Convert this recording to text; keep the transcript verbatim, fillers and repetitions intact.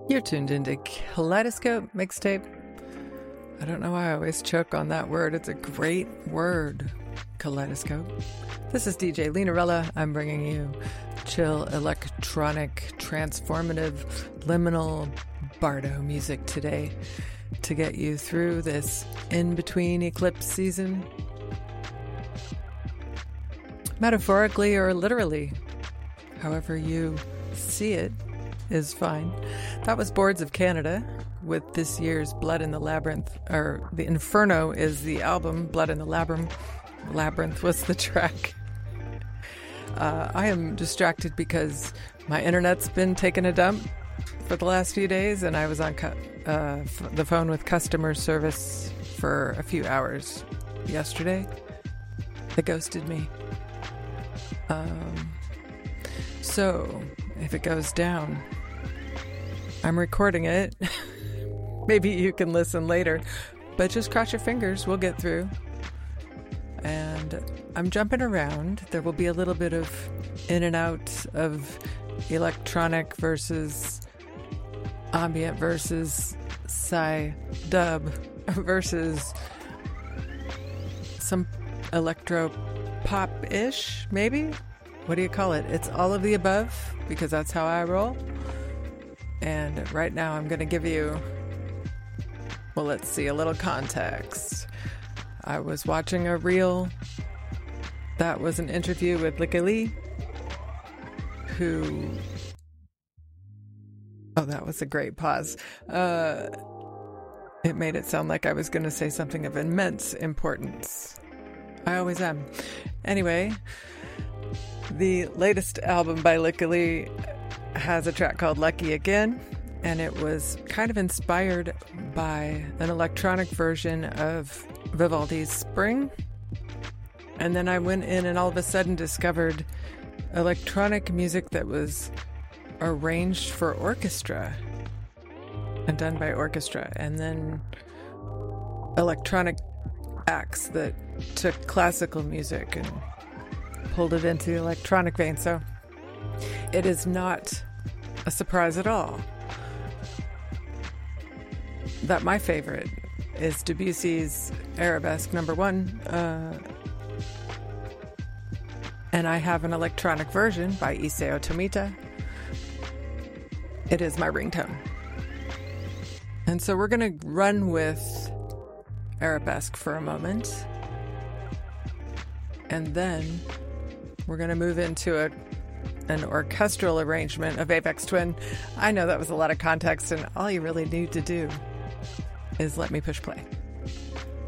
You're tuned into Kaleidoscope Mixtape. I don't know why I always choke on that word. It's a great word, Kaleidoscope. This is D J Linarella. I'm bringing you chill, electronic, transformative, liminal bardo music today to get you through this in-between eclipse season. Metaphorically or literally, however you see it is fine. That was Boards of Canada with this year's Blood in the Labyrinth, or The Inferno is the album, Blood in the Labyrinth. Labyrinth was the track. Uh, I am distracted because my internet's been taking a dump for the last few days, and I was on cu- uh, f- the phone with customer service for a few hours yesterday. They ghosted me. Um, so, if it goes down, I'm recording it. Maybe you can listen later, but just cross your fingers. We'll get through. And I'm jumping around. There will be a little bit of in and out of electronic versus ambient versus psy-dub versus some electro pop-ish, maybe? What do you call it? It's all of the above, because that's how I roll. And right now I'm going to give you, well, let's see, a little context. I was watching a reel that was an interview with Lykke Li, who, oh, that was a great pause. Uh, it made it sound like I was going to say something of immense importance. I always am. Anyway, the latest album by Lykke Li has a track called Lucky Again, and it was kind of inspired by an electronic version of Vivaldi's Spring. And then I went in and all of a sudden discovered electronic music that was arranged for orchestra and done by orchestra, and then electronic acts that took classical music and pulled it into the electronic vein. So it is not a surprise at all that my favorite is Debussy's Arabesque number one, uh, and I have an electronic version by Isao Tomita. It is my ringtone. And so we're going to run with Arabesque for a moment, and then we're going to move into a an orchestral arrangement of Aphex Twin. I know that was a lot of context, and all you really need to do is let me push play.